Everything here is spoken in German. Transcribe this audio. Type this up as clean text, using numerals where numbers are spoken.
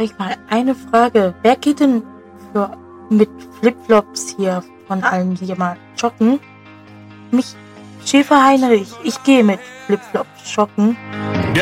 euch mal eine Frage. Wer geht denn mit Flipflops hier von allen hier mal joggen? Mich, Schäfer Heinrich, ich gehe mit Flipflops joggen.